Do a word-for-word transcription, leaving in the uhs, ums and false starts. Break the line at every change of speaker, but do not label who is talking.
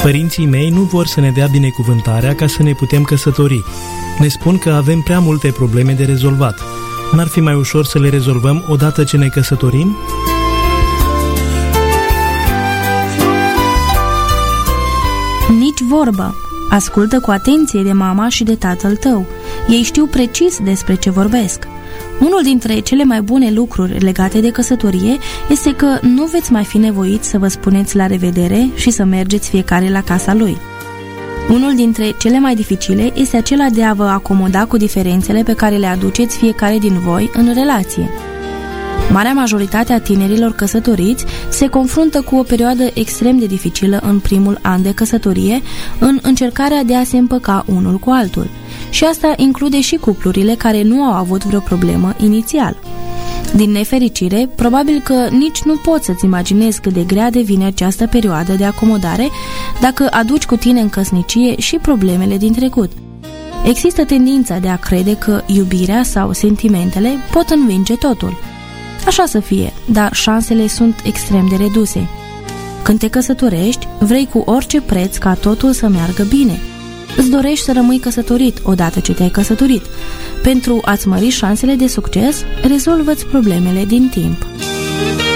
Părinții mei nu vor să ne dea binecuvântarea ca să ne putem căsători. Ne spun că avem prea multe probleme de rezolvat. N-ar fi mai ușor să le rezolvăm odată ce ne căsătorim?
Nici vorbă! Ascultă cu atenție de mama și de tatăl tău. Ei știu precis despre ce vorbesc. Unul dintre cele mai bune lucruri legate de căsătorie este că nu veți mai fi nevoiți să vă spuneți la revedere și să mergeți fiecare la casa lui. Unul dintre cele mai dificile este acela de a vă acomoda cu diferențele pe care le aduceți fiecare din voi în relație. Marea majoritate a tinerilor căsătoriți se confruntă cu o perioadă extrem de dificilă în primul an de căsătorie, în încercarea de a se împăca unul cu altul. Și asta include și cuplurile care nu au avut vreo problemă inițial. Din nefericire, probabil că nici nu poți să-ți imaginezi cât de grea devine această perioadă de acomodare dacă aduci cu tine în căsnicie și problemele din trecut. Există tendința de a crede că iubirea sau sentimentele pot învinge totul. Așa să fie, dar șansele sunt extrem de reduse. Când te căsătorești, vrei cu orice preț ca totul să meargă bine. Îți dorești să rămâi căsătorit odată ce te-ai căsătorit. Pentru a-ți mări șansele de succes, rezolvă-ți problemele din timp.